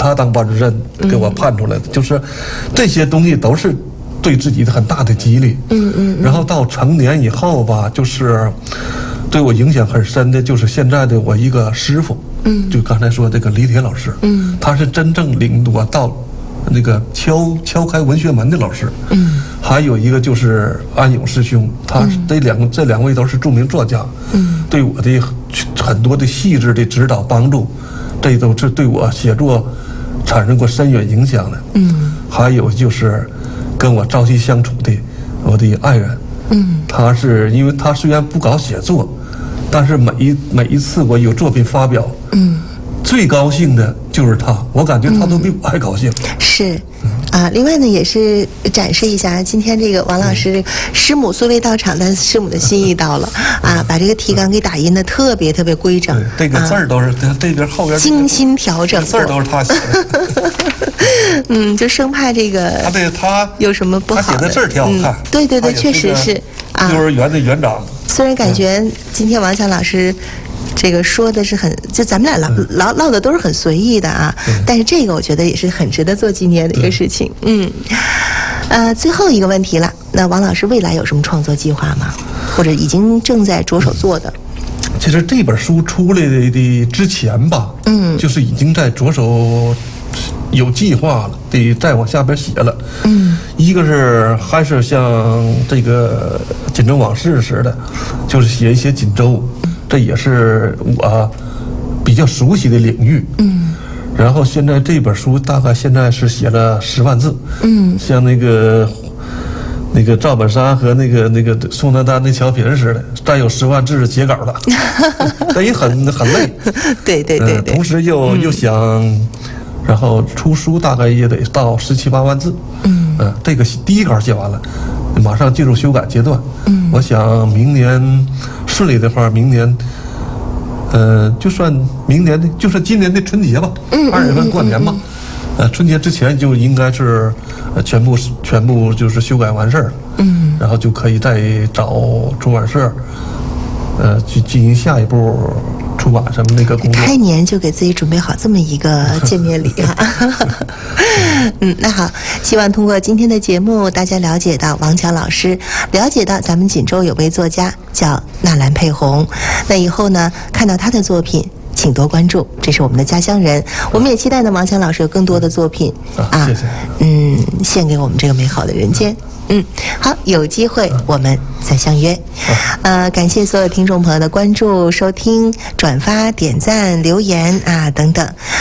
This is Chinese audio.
他当班主任给我判出来的，就是这些东西都是对自己的很大的激励。然后到成年以后吧，就是对我影响很深的，就是现在的我一个师傅，就刚才说这个李铁老师，他是真正领我到那个敲开文学门的老师。还有一个就是安永师兄，他这两位都是著名作家，对我的很多的细致的指导帮助，这都是对我写作产生过深远影响的。还有就是跟我朝夕相处的我的爱人，他是因为他虽然不搞写作，但是每一次我有作品发表，最高兴的就是他，我感觉他都比我还高兴。 是。另外呢，也是展示一下今天这个王老师师母虽未到场，但师母的心意到了把这个提纲给打印的特别特别规整。 这个字儿都是这边后边精心调整， 字儿都是他写的。 就生怕这个他有什么不好的。 他写的字儿挺好看。 对，确实是幼儿园的园长。 虽然感觉今天王强老师这个说的是很，就咱们俩唠的都是很随意的但是这个我觉得也是很值得做纪念的一个事情。最后一个问题了，那王老师未来有什么创作计划吗？或者已经正在着手做的？ 其实这本书出来的之前吧，就是已经在着手有计划了，得再往下边写了。一个是还是像这个锦州往事似的，就是写一些锦州，这也是我比较熟悉的领域。然后现在这本书大概现在是写了10万字。像那个赵本山和那个宋丹丹那小品似的，再有10万字是截稿了，但也很累。对。同时又想，然后出书大概也得到17、18万字。这个第一稿写完了，马上进入修改阶段。我想明年顺利的话，明年。就算明年的，就算今年的春节吧，2月份过年嘛，春节之前就应该是全部就是修改完事儿，然后就可以再找出版社，去进行下一步出版什么那个工作。 开年就给自己准备好这么一个见面礼那好，希望通过今天的节目，大家了解到王强老师，了解到咱们锦州有位作家叫纳兰佩红。那以后呢，看到他的作品，请多关注，这是我们的家乡人。我们也期待呢，王强老师有更多的作品谢谢。 献给我们这个美好的人间。好，有机会我们再相约。感谢所有听众朋友的关注、收听、转发、点赞、留言等等。